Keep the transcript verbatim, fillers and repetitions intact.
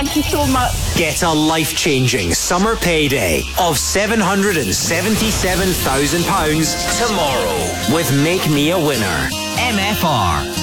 Thank you so much. Get a life-changing summer payday of seven hundred seventy-seven thousand pounds tomorrow with Make Me a Winner. M F R.